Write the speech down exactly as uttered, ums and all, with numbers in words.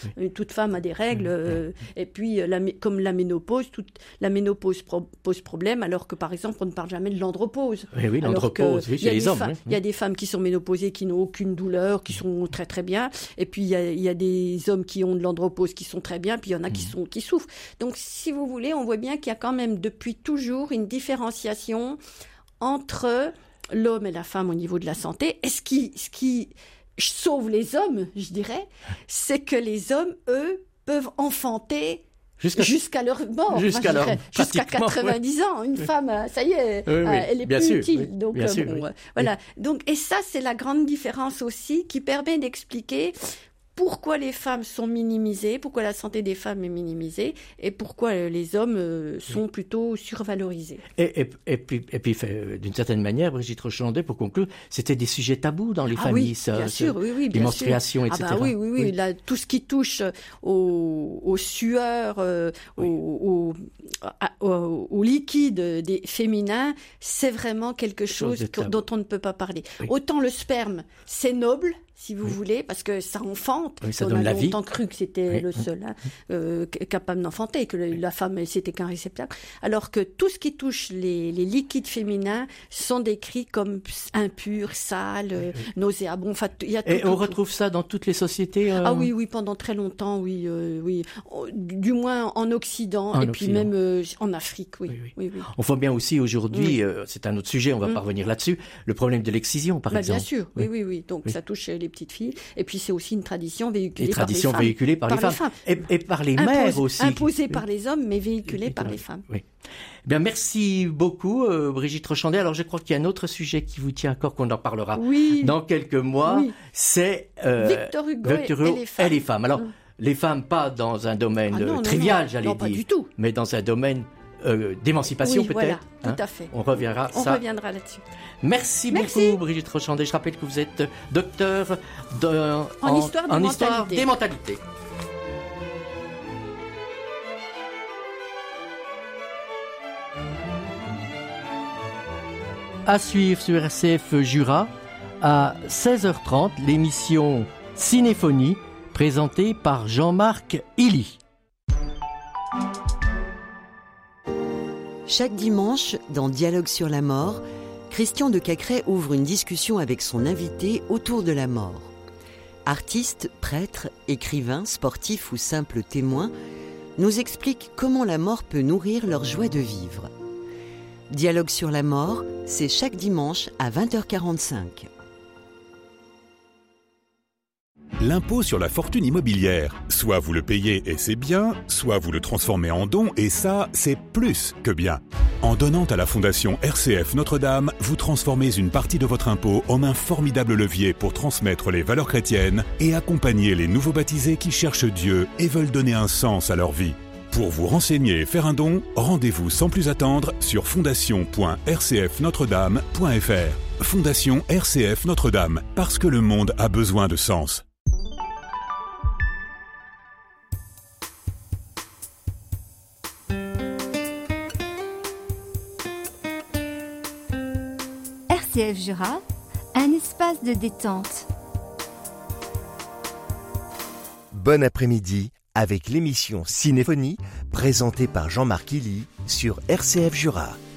oui. Toute femme a des règles, euh, et puis la, comme la ménopause, toute, la ménopause pro, pose problème, alors que par exemple on ne parle jamais de l'andropause. Oui, oui, l'andropause, oui, chez les hommes. Fa- oui. Il y a des femmes qui sont ménopausées, qui n'ont aucune douleur, qui sont très très bien, et puis il y a, il y a des hommes qui ont de l'andropause qui sont très bien, puis il y en a qui, sont, qui souffrent. Donc si vous voulez, on voit bien qu'il y a quand même depuis toujours une différenciation entre l'homme et la femme au niveau de la santé. Et ce qui, ce qui sauve les hommes, je dirais, c'est que les hommes, eux, peuvent enfanter Jusqu'à, jusqu'à leur mort, jusqu'à, enfin, leur, jusqu'à quatre-vingt-dix ouais. ans. Une oui. femme, ça y est, oui, oui. elle est bien plus sûr, utile. Oui. Donc, bien euh, sûr, bon, oui. euh, voilà. Donc, et ça, c'est la grande différence aussi qui permet d'expliquer pourquoi les femmes sont minimisées, pourquoi la santé des femmes est minimisée et pourquoi les hommes euh, sont plutôt survalorisés. Et, et, et puis, et puis fait, d'une certaine manière, Brigitte Rochandet, pour conclure, c'était des sujets tabous dans les ah familles, oui, ça, bien ça, sûr, oui, oui, les bien menstruations, sûr. et cetera. Ah bah oui, oui, oui, oui. Là, tout ce qui touche aux, aux sueurs, euh, oui. aux, aux, aux, aux liquides des féminins, c'est vraiment quelque chose, chose que, dont on ne peut pas parler. Oui. Autant le sperme, c'est noble, si vous oui. voulez, parce que ça enfante. Oui, ça on donne a la longtemps vie. cru que c'était oui. le seul hein, euh, capable d'enfanter, que le, la femme, c'était qu'un réceptacle. Alors que tout ce qui touche les, les liquides féminins sont décrits comme impurs, sales, oui, oui. nauséabonds. Enfin, il y a tout, Et tout, on tout. retrouve ça dans toutes les sociétés euh... Ah oui, oui, pendant très longtemps, oui, euh, oui. Du moins en Occident, en et Occident. puis même euh, en Afrique, oui. Oui, oui. oui, oui. On voit bien aussi aujourd'hui, oui. euh, c'est un autre sujet, on va mmh. pas revenir là-dessus, le problème de l'excision, par bah, exemple. Bien sûr, oui, oui, oui. oui. Donc oui. ça touche les petites filles. Et puis c'est aussi une tradition véhiculée par les femmes. Une tradition véhiculée par, par les, les femmes. femmes. Et, et par les Impose, mères aussi. Imposée par les hommes, mais véhiculée par les femmes. Oui. Bien, merci beaucoup, euh, Brigitte Rochandet. Alors, je crois qu'il y a un autre sujet qui vous tient à cœur, qu'on en parlera oui. dans quelques mois. Oui. C'est euh, Victor Hugo, Victor Hugo et, et, les femmes. et les femmes. Alors, mmh. les femmes, pas dans un domaine ah non, trivial, non, non, j'allais non, dire, pas du tout. mais dans un domaine euh, d'émancipation, oui, peut-être. Voilà, hein. tout à fait. On reviendra, On ça. reviendra là-dessus. Merci, Merci beaucoup, Brigitte Rochandet. Je rappelle que vous êtes docteur de, en, en, histoire, en des, histoire mentalités. des mentalités. À suivre sur R C F Jura, à seize heures trente, l'émission Cinéphonie, présentée par Jean-Marc Illy. Chaque dimanche, dans Dialogue sur la mort, Christian de Cacrès ouvre une discussion avec son invité autour de la mort. Artistes, prêtres, écrivains, sportifs ou simples témoins nous expliquent comment la mort peut nourrir leur joie de vivre. Dialogue sur la mort, c'est chaque dimanche à vingt heures quarante-cinq. L'impôt sur la fortune immobilière. Soit vous le payez et c'est bien, soit vous le transformez en don et ça, c'est plus que bien. En donnant à la Fondation R C F Notre-Dame, vous transformez une partie de votre impôt en un formidable levier pour transmettre les valeurs chrétiennes et accompagner les nouveaux baptisés qui cherchent Dieu et veulent donner un sens à leur vie. Pour vous renseigner et faire un don, rendez-vous sans plus attendre sur fondation point r c f notre dame point f r. Fondation R C F Notre-Dame, parce que le monde a besoin de sens. R C F Jura, un espace de détente. Bon après-midi avec l'émission Cinéphonie, présentée par Jean-Marc Illy sur R C F Jura.